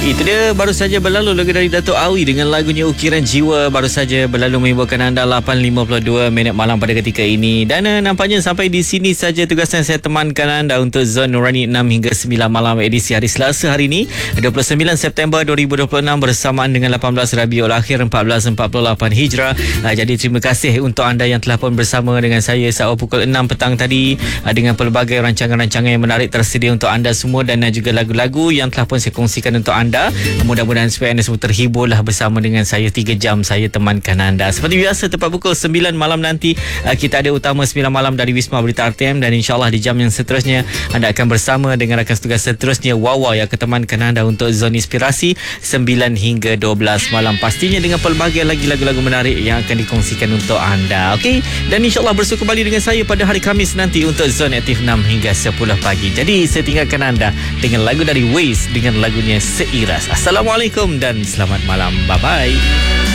Itu dia baru saja berlalu lagu dari Dato' Awi dengan lagunya Ukiran Jiwa, baru saja berlalu menghiburkan anda 8.52 minit malam pada ketika ini. Dan nampaknya sampai di sini saja tugas yang saya temankan anda untuk Zon Nurani 6 hingga 9 malam edisi hari Selasa hari ini 29 September 2026 bersamaan dengan 18 Rabiul Akhir 1448 Hijrah. Jadi terima kasih untuk anda yang telah pun bersama dengan saya saat pukul 6 petang tadi dengan pelbagai rancangan-rancangan yang menarik tersedia untuk anda semua dan juga lagu-lagu yang telah pun saya kongsikan untuk anda. Mudah-mudahan supaya anda semua terhiburlah bersama dengan saya 3 jam saya temankan anda. Seperti biasa tepat pukul 9 malam nanti kita ada utama 9 malam dari Wisma Berita RTM dan insyaAllah di jam yang seterusnya anda akan bersama dengan rakan tugas seterusnya Wawa yang akan temankan anda untuk Zon Inspirasi 9 hingga 12 malam, pastinya dengan pelbagai lagi lagu-lagu menarik yang akan dikongsikan untuk anda. Okey, dan insyaAllah bersua kembali dengan saya pada hari Khamis nanti untuk Zon Aktif 6 hingga 10 pagi. Jadi saya tinggalkan anda dengan lagu dari Waze dengan lagunya Seiras. Assalamualaikum dan selamat malam. Bye-bye.